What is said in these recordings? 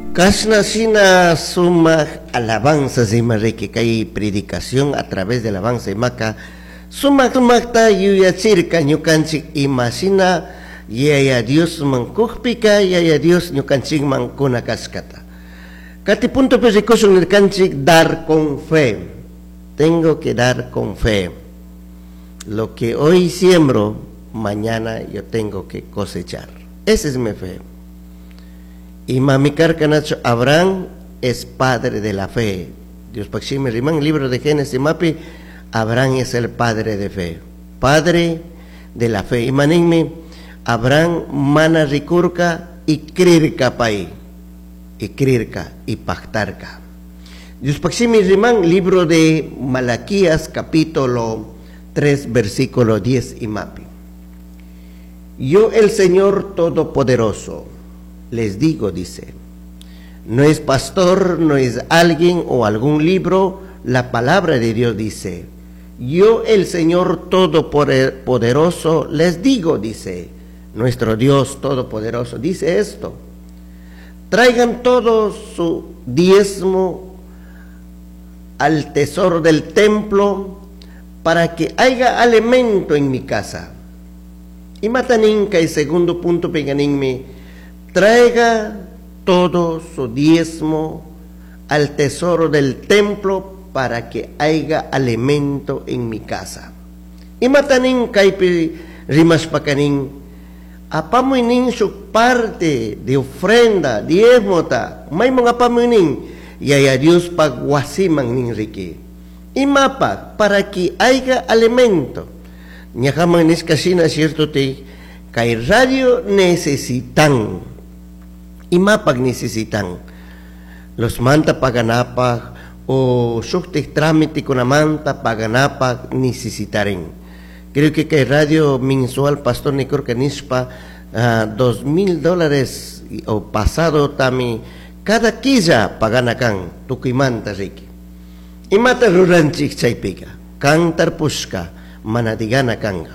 Kashna sina suma alabanza zimariki kay predicación a través de la alabanza maka sumak ta yuyachirka ñukanchik imasina yaya Dios mankukpika yaya Dios ñukanchik mankuna kaskata. Kati punto persecución ñukanchik dar con fe. Tengo que dar con fe. Lo que hoy siembro, mañana yo tengo que cosechar. Esa es mi fe. Y Mami Carcanacho, Abraham es padre de la fe. Dios Paxime Rimán, libro de Génesis Mapi, Abraham es el padre de fe. Padre de la fe. Y manigme, Abraham mana ricurca y crirca paí. Y crirca y pactarca. Dios Paxime Rimán, libro de Malaquías, capítulo 3, versículo 10 y Mapi. Yo, el Señor Todopoderoso, les digo, dice, no es pastor, no es alguien o algún libro, la palabra de Dios dice, yo el Señor Todopoderoso les digo, dice, nuestro Dios Todopoderoso dice esto, traigan todo su diezmo al tesoro del templo para que haya alimento en mi casa. Y mataninca y segundo punto peganinme, traiga todo su diezmo al tesoro del templo para que haya alimento en mi casa. Y matanin kaipi rimas pakanin, apamuinin su parte de ofrenda, diezmota, may mga apamuinin, yaya Dios pagwasiman nin riki. Y mapa para que haya alimento. Ñahaman niskasina cierto te, kay radio necesitan. Y mapag necesitan los manta paganapag o suktik trámite con la manta paganapag necesitaren. Creo que radio mensual pastor Nicor Canispa $2,000 o pasado tami cada quilla paganakan tukimanta riki. Y mata ruranchik chaypiga cantar pushka manadigana kanga.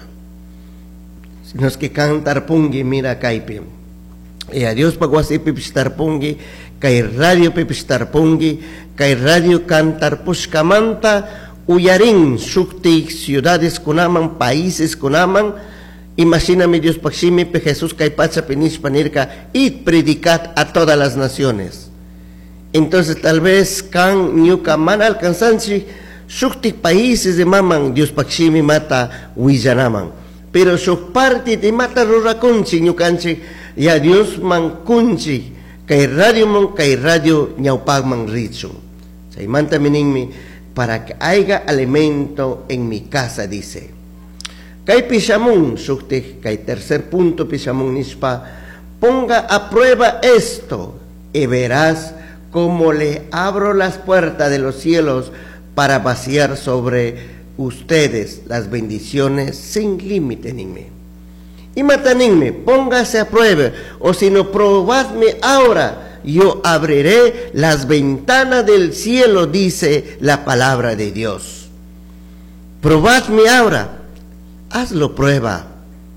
Nos que cantar pungi mira kaipi. Y a Dios paguasi pipistar pungi, kay radio pipistar pungi, kay radio cantar puskamanta, uyarin suktik ciudades kunaman, países kunaman, imagíname Dios paximi pe Jesús kay pacha penis panirka y predicad a todas las naciones. Entonces tal vez kan nyuka man alcanzanchi suktik países de maman Dios paximi mata uyanaman. Pero su parte de mata rurakunchi nyukanchi ya Dios man kunchi kay radio ñaupag man richo. Say manta miningmi para que haya alimento en mi casa, dice. Kay pishamun sukte kay tercer punto pishamun nispa, ponga a prueba esto y verás cómo le abro las puertas de los cielos para vaciar sobre ustedes las bendiciones sin límite ninme. Y mataninme, póngase a prueba, o si no probadme ahora, yo abriré las ventanas del cielo, dice la palabra de Dios. Probadme ahora, hazlo prueba,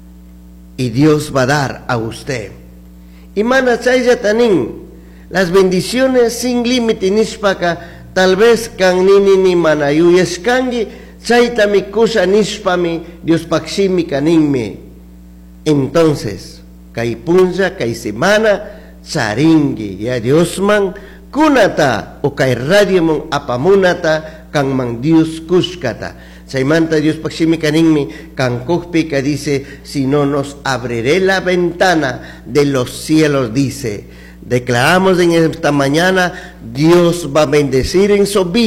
y Dios va a dar a usted. Y manachaya tanin, las bendiciones sin límite nispaka, tal vez kan ni manayu yeskangi, chaita mi kusa nispami, Dios paksimi kaninme. Entonces, kay punja, kay semana, charingi, ya Dios man, kunata, o kay radio man apamunata, kang mang Dios kuskata. Saimanta Dios paksimi kaninmi, kang kukpika dice, si no nos abriré la ventana de los cielos, dice. Declaramos en esta mañana, Dios va a bendecir en su vida.